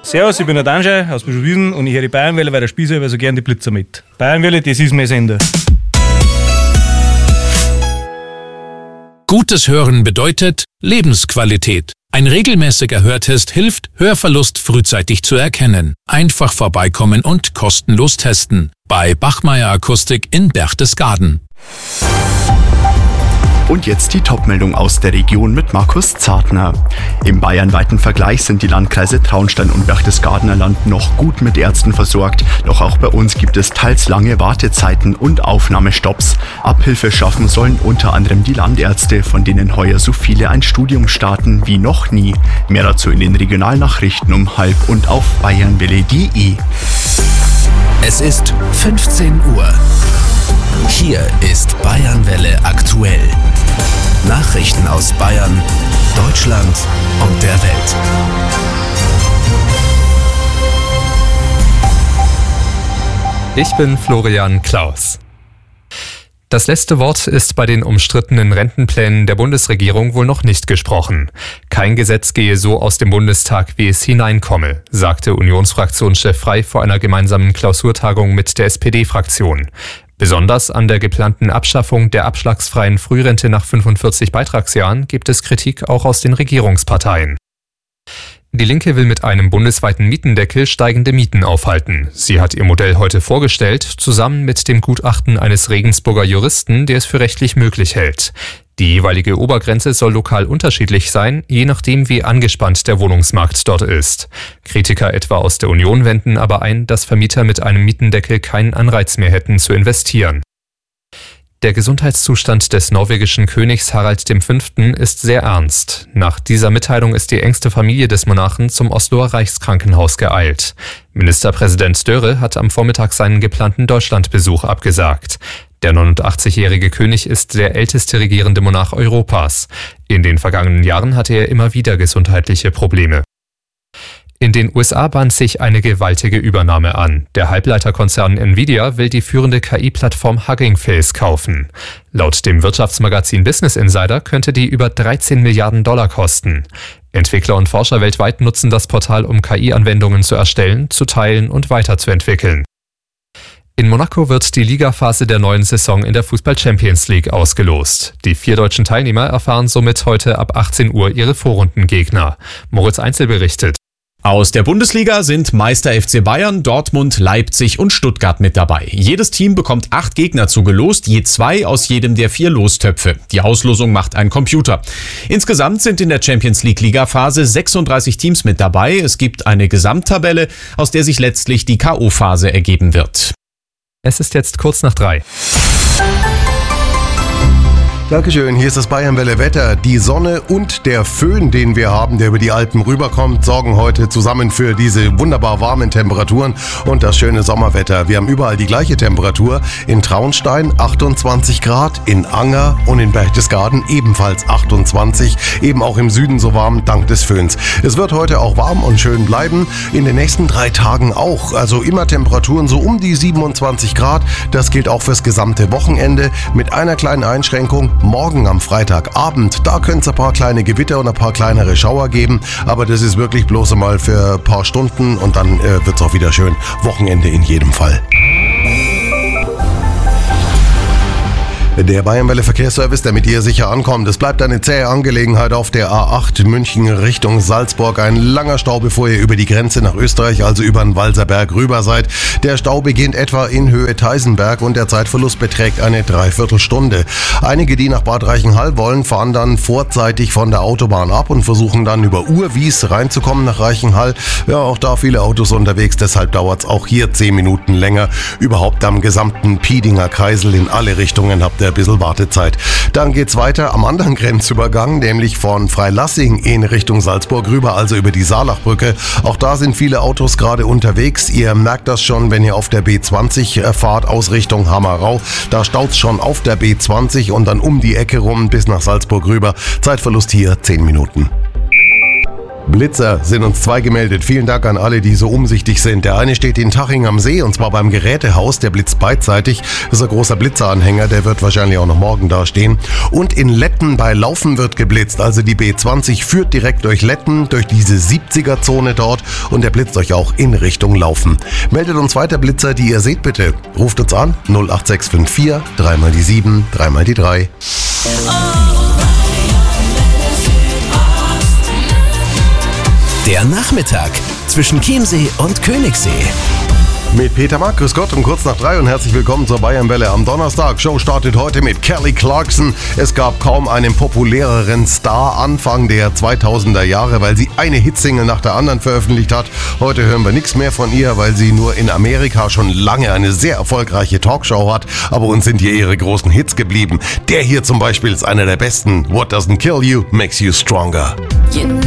Servus, ich bin der Danschei aus Bischofswiesen und ich höre die Bayernwelle, weil der Spieß so gern die Blitzer mit. Bayernwelle, das ist mein Sender. Gutes Hören bedeutet Lebensqualität. Ein regelmäßiger Hörtest hilft, Hörverlust frühzeitig zu erkennen. Einfach vorbeikommen und kostenlos testen. Bei Bachmeier Akustik in Berchtesgaden. Und jetzt die Topmeldung aus der Region mit Markus Zartner. Im bayernweiten Vergleich sind die Landkreise Traunstein und Berchtesgadener Land noch gut mit Ärzten versorgt. Doch auch bei uns gibt es teils lange Wartezeiten und Aufnahmestopps. Abhilfe schaffen sollen unter anderem die Landärzte, von denen heuer so viele ein Studium starten wie noch nie. Mehr dazu in den Regionalnachrichten um 12:30 und auf bayernwelle.de. Es ist 15 Uhr. Hier ist Bayernwelle aktuell. Nachrichten aus Bayern, Deutschland und der Welt. Ich bin Florian Klaus. Das letzte Wort ist bei den umstrittenen Rentenplänen der Bundesregierung wohl noch nicht gesprochen. Kein Gesetz gehe so aus dem Bundestag, wie es hineinkomme, sagte Unionsfraktionschef Frey vor einer gemeinsamen Klausurtagung mit der SPD-Fraktion. Besonders an der geplanten Abschaffung der abschlagsfreien Frührente nach 45 Beitragsjahren gibt es Kritik auch aus den Regierungsparteien. Die Linke will mit einem bundesweiten Mietendeckel steigende Mieten aufhalten. Sie hat ihr Modell heute vorgestellt, zusammen mit dem Gutachten eines Regensburger Juristen, der es für rechtlich möglich hält. Die jeweilige Obergrenze soll lokal unterschiedlich sein, je nachdem wie angespannt der Wohnungsmarkt dort ist. Kritiker etwa aus der Union wenden aber ein, dass Vermieter mit einem Mietendeckel keinen Anreiz mehr hätten zu investieren. Der Gesundheitszustand des norwegischen Königs Harald V. ist sehr ernst. Nach dieser Mitteilung ist die engste Familie des Monarchen zum Osloer Reichskrankenhaus geeilt. Ministerpräsident Støre hat am Vormittag seinen geplanten Deutschlandbesuch abgesagt. Der 89-jährige König ist der älteste regierende Monarch Europas. In den vergangenen Jahren hatte er immer wieder gesundheitliche Probleme. In den USA bahnt sich eine gewaltige Übernahme an. Der Halbleiterkonzern Nvidia will die führende KI-Plattform Hugging Face kaufen. Laut dem Wirtschaftsmagazin Business Insider könnte die über 13 Milliarden Dollar kosten. Entwickler und Forscher weltweit nutzen das Portal, um KI-Anwendungen zu erstellen, zu teilen und weiterzuentwickeln. In Monaco wird die Ligaphase der neuen Saison in der Fußball-Champions League ausgelost. Die 4 deutschen Teilnehmer erfahren somit heute ab 18 Uhr ihre Vorrundengegner. Moritz Einzel berichtet. Aus der Bundesliga sind Meister FC Bayern, Dortmund, Leipzig und Stuttgart mit dabei. Jedes Team bekommt 8 Gegner zugelost, je 2 aus jedem der 4 Lostöpfe. Die Auslosung macht ein Computer. Insgesamt sind in der Champions League Ligaphase 36 Teams mit dabei. Es gibt eine Gesamttabelle, aus der sich letztlich die K.O.-Phase ergeben wird. Es ist jetzt kurz nach 3. Dankeschön, hier ist das Bayernwelle Wetter. Die Sonne und der Föhn, den wir haben, der über die Alpen rüberkommt, sorgen heute zusammen für diese wunderbar warmen Temperaturen und das schöne Sommerwetter. Wir haben überall die gleiche Temperatur. In Traunstein 28 Grad, in Anger und in Berchtesgaden ebenfalls 28. Eben auch im Süden so warm, dank des Föhns. Es wird heute auch warm und schön bleiben. In den nächsten 3 Tagen auch. Also immer Temperaturen so um die 27 Grad. Das gilt auch fürs gesamte Wochenende. Mit einer kleinen Einschränkung. Morgen am Freitagabend, da könnte es ein paar kleine Gewitter und ein paar kleinere Schauer geben, aber das ist wirklich bloß einmal für ein paar Stunden und dann wird es auch wieder schön. Wochenende in jedem Fall. Der Bayernwelle Verkehrsservice, der mit dir sicher ankommt. Es bleibt eine zähe Angelegenheit auf der A8 München Richtung Salzburg. Ein langer Stau, bevor ihr über die Grenze nach Österreich, also über den Walserberg rüber seid. Der Stau beginnt etwa in Höhe Teisenberg und der Zeitverlust beträgt eine Dreiviertelstunde. Einige, die nach Bad Reichenhall wollen, fahren dann vorzeitig von der Autobahn ab und versuchen dann über Urwies reinzukommen nach Reichenhall. Ja, auch da viele Autos unterwegs, deshalb dauert es auch hier 10 Minuten länger. Überhaupt am gesamten Piedinger Kreisel in alle Richtungen habt ihr ein bisschen Wartezeit. Dann geht's weiter am anderen Grenzübergang, nämlich von Freilassing in Richtung Salzburg rüber, also über die Saalachbrücke. Auch da sind viele Autos gerade unterwegs. Ihr merkt das schon, wenn ihr auf der B20 fahrt aus Richtung Hammerau. Da staut's schon auf der B20 und dann um die Ecke rum bis nach Salzburg rüber. Zeitverlust hier 10 Minuten. Blitzer sind uns 2 gemeldet. Vielen Dank an alle, die so umsichtig sind. Der eine steht in Taching am See und zwar beim Gerätehaus. Der blitzt beidseitig. Das ist ein großer Blitzeranhänger, der wird wahrscheinlich auch noch morgen da stehen. Und in Letten bei Laufen wird geblitzt. Also die B20 führt direkt durch Letten, durch diese 70er-Zone dort und der blitzt euch auch in Richtung Laufen. Meldet uns weiter Blitzer, die ihr seht bitte. Ruft uns an 08654 3 mal die 7, 3 mal die 3. Der Nachmittag zwischen Chiemsee und Königssee. Mit Peter Mack, grüß Gott um kurz nach 3 und herzlich willkommen zur Bayernwelle am Donnerstag. Show startet heute mit Kelly Clarkson. Es gab kaum einen populäreren Star Anfang der 2000er Jahre, weil sie eine Hitsingle nach der anderen veröffentlicht hat. Heute hören wir nichts mehr von ihr, weil sie nur in Amerika schon lange eine sehr erfolgreiche Talkshow hat. Aber uns sind hier ihre großen Hits geblieben. Der hier zum Beispiel ist einer der besten. What doesn't kill you makes you stronger. You know